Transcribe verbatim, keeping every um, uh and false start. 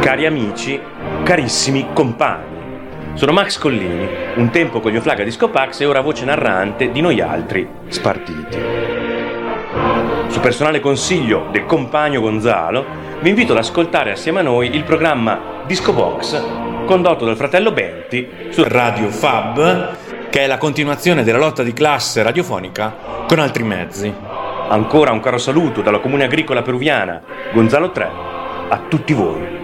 Cari amici, carissimi compagni. Sono Max Collini, un tempo con gli Oflaga Disco Pax e ora voce narrante di noi altri spartiti. Su personale consiglio del compagno Gonzalo, vi invito ad ascoltare assieme a noi il programma Disco Box, condotto dal fratello Benti su Radio Fab, che è la continuazione della lotta di classe radiofonica con altri mezzi. Ancora un caro saluto dalla Comune Agricola Peruviana, Gonzalo tre, a tutti voi.